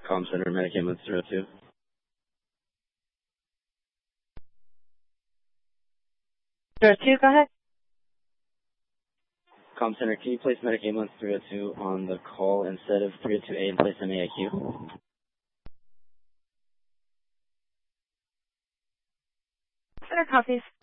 Comm Center, Medic Ambulance 02. Zero two, go ahead. Comm Center, can you place Medic Ambulance 302 on the call instead of 302A and place MAIQ? Center copies.